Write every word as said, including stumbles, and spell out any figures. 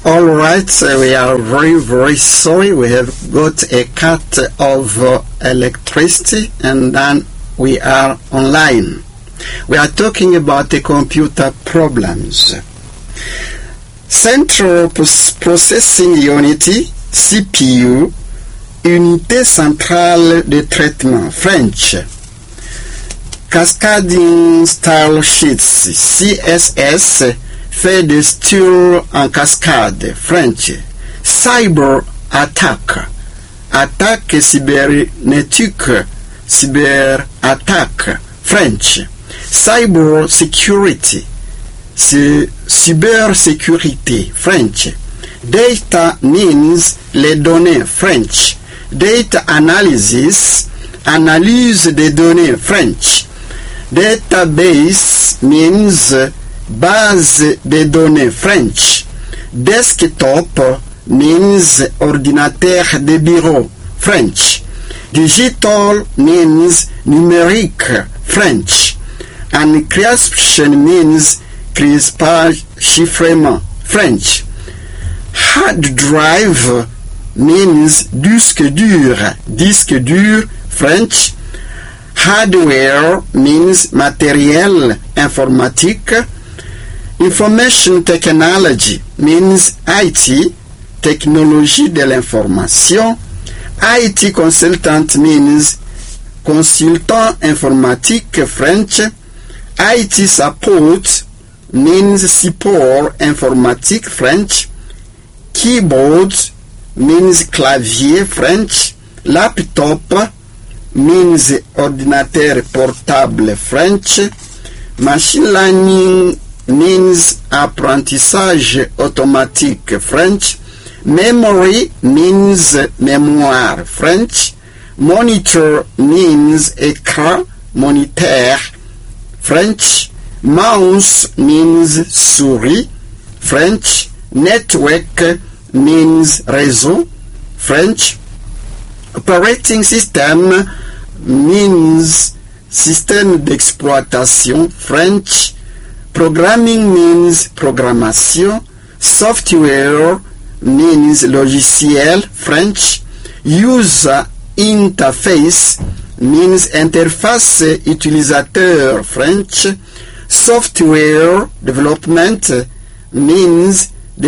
All right, so we are very, very sorry. We have got a cut of uh, electricity and then we are online. We are talking about the computer problems. Central Processing Unit, C P U, Unité Centrale de Traitement, French. Cascading Style Sheets, C S S, fait des styles en cascade, French. Cyber Attack, attaque cybernétique, cyber attaque, French. Cyber Security, c'est cybersécurité, French. Data means les données, French. Data analysis, analyse des données, French. Database means base de données, French. Desktop means ordinateur de bureau, French. Digital means numérique, French. Encryption means chiffrement, French. Hard drive means disque dur, disque dur, French. Hardware means matériel informatique. Information technology means I T, technologie de l'information. I T consultant means consultant informatique, French. I T support means support informatique, French. Keyboard means clavier, French. Laptop means ordinateur portable, French. Machine learning means apprentissage automatique, French. Memory means mémoire, French. Monitor means écran, moniteur, French. Mouse means souris, French. Network means réseau, French. Operating system means système d'exploitation, French. Programming means programmation. Software means logiciel, French. User interface means interface utilisateur, French. Software development means